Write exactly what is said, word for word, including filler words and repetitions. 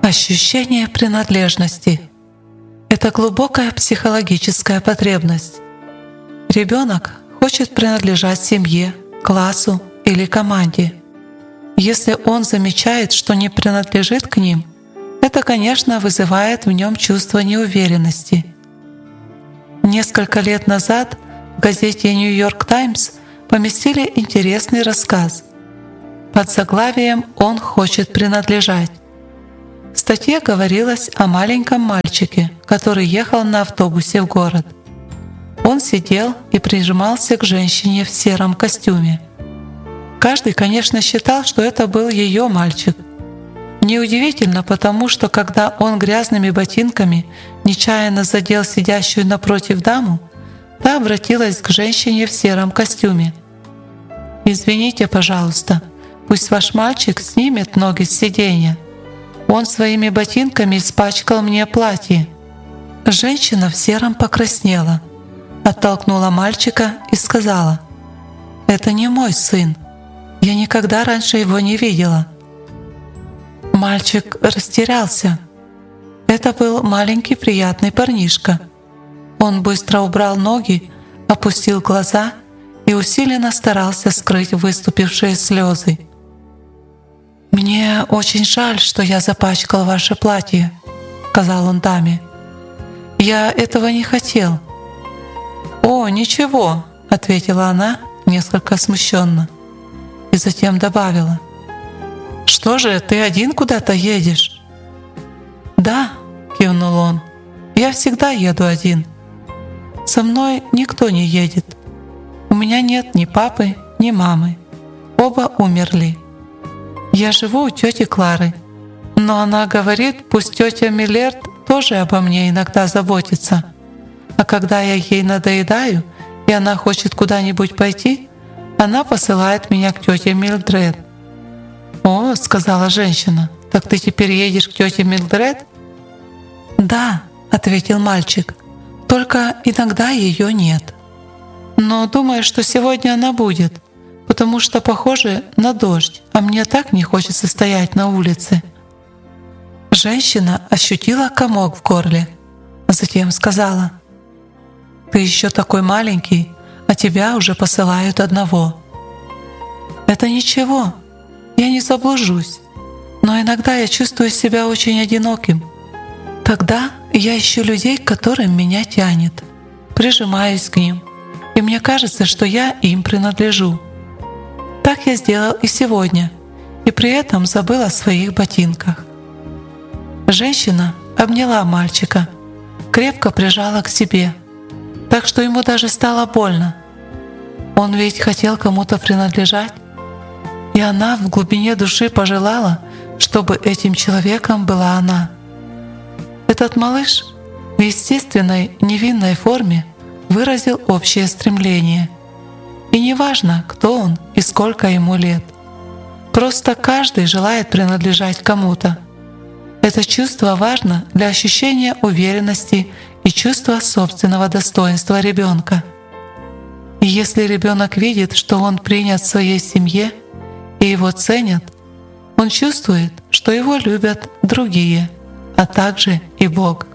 Ощущение принадлежности — это глубокая психологическая потребность. Ребенок хочет принадлежать семье, классу или команде. Если он замечает, что не принадлежит к ним, это, конечно, вызывает в нем чувство неуверенности. Несколько лет назад в газете «Нью-Йорк Таймс» поместили интересный рассказ. Под заглавием «Он хочет принадлежать». В статье говорилось о маленьком мальчике, который ехал на автобусе в город. Он сидел и прижимался к женщине в сером костюме. Каждый, конечно, считал, что это был ее мальчик. Неудивительно, потому что когда он грязными ботинками нечаянно задел сидящую напротив даму, та обратилась к женщине в сером костюме. «Извините, пожалуйста, пусть ваш мальчик снимет ноги с сиденья. Он своими ботинками испачкал мне платье». Женщина в сером покраснела, оттолкнула мальчика и сказала: «Это не мой сын. Я никогда раньше его не видела». Мальчик растерялся. Это был маленький приятный парнишка. Он быстро убрал ноги, опустил глаза и усиленно старался скрыть выступившие слезы. «Мне очень жаль, что я запачкал ваше платье», — сказал он даме. «Я этого не хотел». «О, ничего», — ответила она несколько смущенно, и затем добавила: «Что же, ты один куда-то едешь?» «Да», — кивнул он, — «я всегда еду один. Со мной никто не едет. У меня нет ни папы, ни мамы. Оба умерли. Я живу у тети Клары, но она говорит, пусть тетя Миллерд тоже обо мне иногда заботится. А когда я ей надоедаю, и она хочет куда-нибудь пойти, она посылает меня к тете Милдред». «О», — сказала женщина, — «так ты теперь едешь к тете Милдред?» «Да», — ответил мальчик, — «только иногда ее нет. Но думаю, что сегодня она будет, потому что похоже на дождь, а мне так не хочется стоять на улице». Женщина ощутила комок в горле, а затем сказала: «Ты еще такой маленький, а тебя уже посылают одного». «Это ничего, я не заблужусь, но иногда я чувствую себя очень одиноким. Тогда я ищу людей, к которым меня тянет, прижимаюсь к ним, и мне кажется, что я им принадлежу. Так я сделал и сегодня, и при этом забыл о своих ботинках». Женщина обняла мальчика, крепко прижала к себе, так что ему даже стало больно. Он ведь хотел кому-то принадлежать, и она в глубине души пожелала, чтобы этим человеком была она. Этот малыш в естественной невинной форме выразил общее стремление. И неважно, кто он и сколько ему лет. Просто каждый желает принадлежать кому-то. Это чувство важно для ощущения уверенности и чувства собственного достоинства ребенка. И если ребенок видит, что он принят в своей семье и его ценят, он чувствует, что его любят другие, а также и Бог.